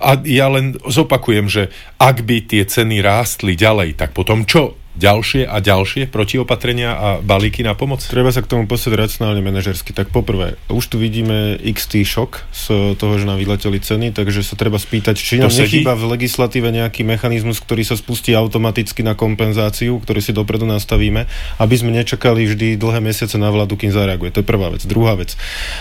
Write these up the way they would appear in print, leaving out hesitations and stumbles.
A ja len zopakujem, že ak by tie ceny rástli ďalej, tak potom čo? Ďalšie a ďalšie protiopatrenia a balíky na pomoc? Treba sa k tomu postaviť racionálne manažersky. Tak poprvé, už tu vidíme XT šok z toho, že nám vyleteli ceny, takže sa treba spýtať, či nám nechýba v legislatíve nejaký mechanizmus, ktorý sa spustí automaticky na kompenzáciu, ktorý si dopredu nastavíme, aby sme nečakali vždy dlhé mesiace na vládu, kým zareaguje. To je prvá vec. Druhá vec.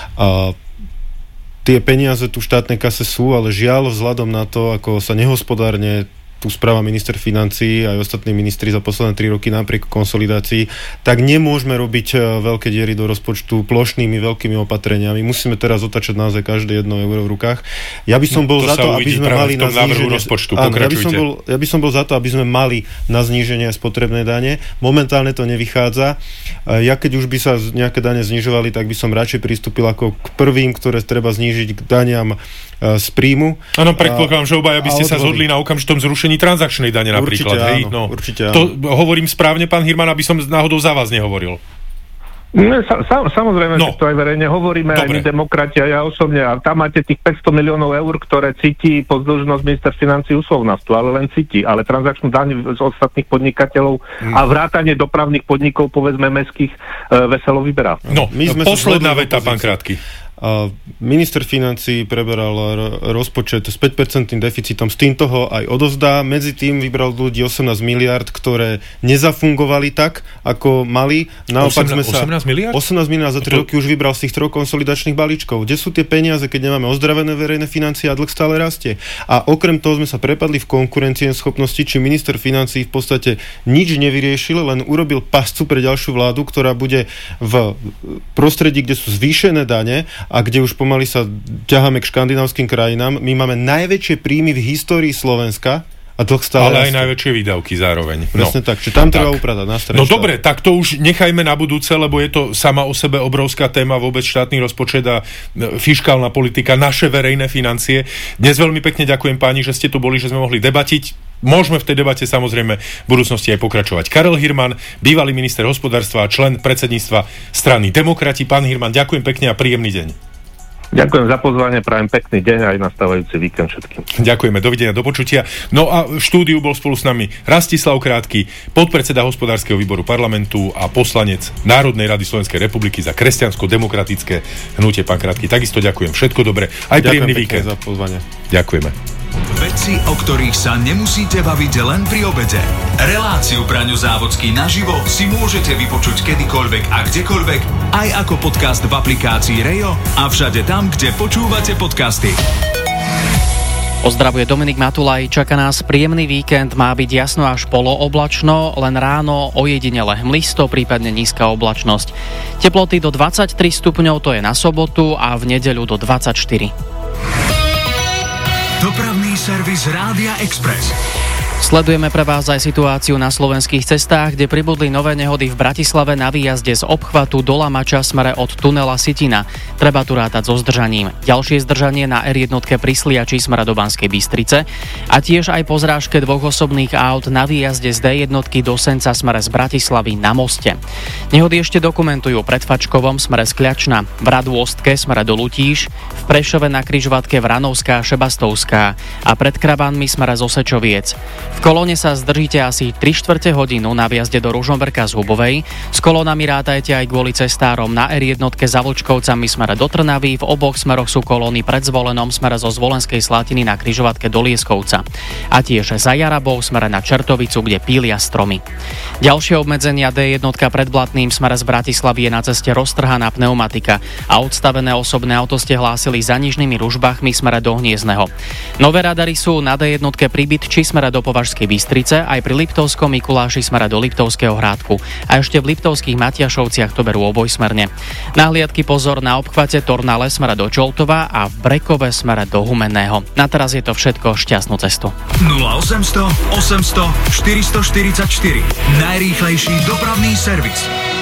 Tie peniaze tu v štátnej kase sú, ale žiaľ vzhľadom na to, ako sa nehospodárne tu správa minister financií aj ostatní ministri za posledné 3 roky napriek konsolidácii, tak nemôžeme robiť veľké diery do rozpočtu plošnými veľkými opatreniami. Musíme teraz otačať naozaj každé 1 euro v rukách. Ja by som bol za to, aby sme mali na zníženie rozpočtu. Ja by som bol za to, aby sme mali na zníženie spotrebnej dane. Momentálne to nevychádza. Ja keď už by sa nejaké dane znižovali, tak by som radšej pristúpil ako k prvým, ktoré treba znížiť k daniam z príjmu. Áno, predpokladám, že obaja by ste sa zhodli na okamžitom zrušení transakčnej dane napríklad. Určite hej? Áno, no. určite áno. To hovorím správne, pán Hirman, aby som náhodou za vás nehovoril. Samozrejme, že to aj verejne hovoríme, aj my demokrati, a ja osobne. A tam máte tých 500 miliónov eur, ktoré cíti pozdĺžnosť minister financií Úslovnastu, ale len cíti. Ale transakčnú daň z ostatných podnikateľov a vrátanie dopravných podnikov, povedzme mestských, veselo vyberá. No, posledná veta, pán Krátky. Minister financií preberal rozpočet s 5% deficitom, s tým toho aj odovzdá. Medzi tým vybral ľudí 18 miliard, ktoré nezafungovali tak, ako mali. Naopak 18 miliard? 18 miliard za 3 roky už vybral z tých 3 konsolidačných balíčkov. Kde sú tie peniaze, keď nemáme ozdravené verejné financie a dlh stále rastie? A okrem toho sme sa prepadli v konkurencieschopnosti, či minister financií v podstate nič nevyriešil, len urobil pascu pre ďalšiu vládu, ktorá bude v prostredí, kde sú zvýšené dane a kde už pomaly sa ťaháme k škandinávskym krajinám. My máme najväčšie príjmy v histórii Slovenska a dlh stále ale aj najväčšie výdavky zároveň. Presne tak, čiže tam treba upratať na strane. No dobre, tak to už nechajme na budúce, lebo je to sama o sebe obrovská téma, vôbec štátny rozpočet a fiškálna politika, naše verejné financie. Dnes veľmi pekne ďakujem páni, že ste tu boli, že sme mohli debatiť. Môžeme v tej debate samozrejme v budúcnosti aj pokračovať. Karel Hirman, bývalý minister hospodárstva a člen predsedníctva strany Demokrati. Pán Hirman, ďakujem pekne a príjemný deň. Ďakujem za pozvanie, prajem pekný deň aj nastávajúci víkend všetkým. Ďakujeme, dovidenia, do počutia. No a v štúdiu bol spolu s nami Rastislav Krátky, podpredseda hospodárskeho výboru parlamentu a poslanec Národnej rady Slovenskej republiky za kresťansko-demokratické hnutie. Pán Krátky, takisto ďakujem, všetko dobre, aj príjemný víkend. Ďakujem za pozvanie. Ďakujeme. Veci, o ktorých sa nemusíte baviť len pri obede. Reláciu Braňo Závodský naživo si môžete vypočuť kedykoľvek a kdekoľvek, aj ako podcast v aplikácii Rejo a všade tam, kde počúvate podcasty. Pozdravuje Dominik Matulaj, čaká nás príjemný víkend, má byť jasno až polooblačno, len ráno ojedinele hmlisto, prípadne nízka oblačnosť. Teploty do 23 stupňov, to je na sobotu a v nedeľu do 24. Dopravný servis Rádia Express. Sledujeme pre vás aj situáciu na slovenských cestách, kde pribudli nové nehody v Bratislave na výjazde z obchvatu do Lamača smere od tunela Sitina. Treba tu rátať so zdržaním. Ďalšie zdržanie na R1 pri Sliači smere do Banskej Bystrice a tiež aj po zrážke 2 osobných aut na výjazde z D1 do Senca smere z Bratislavy na Moste. Nehody ešte dokumentujú pred Fačkovom smere z Kľačna, v Radôstke smere do Lutíš, v Prešove na križovatke Vranovská Šebastovská a pred Krabánmi smere z Osečoviec. V kolóne sa zdržíte asi 3/4 hodinu na viazde do Ružomberka z Hubovej. S kolónami rátajte aj kvôli cestárom na R1 za Vlčkovcami smere do Trnavy. V oboch smeroch sú kolóny pred Zvolenom smere zo Zvolenskej Slatiny na križovatke do Lieskovca. A tiež za Jarabou smere na Čertovicu, kde pília stromy. Ďalšie obmedzenia D1 pred Blatným smere z Bratislavy je na ceste roztrhaná pneumatika a odstavené osobné auto ste hlásili za Nižnými Ružbachmi smere do Hniezdneho. Nové radary sú na D1 pri Bytči smere do Považskej Bystrice, aj pri Liptovskom Mikuláši smere do Liptovského Hrádku a ešte v Liptovských Matiašovciach to berú obojsmerne. Nahliadky pozor na obchvate Tornale smere do Čoltova a v Brekove smere do Humenného. Na teraz je to všetko, šťastnú cestu. 0800 800 444 najrýchlejší dopravný servis.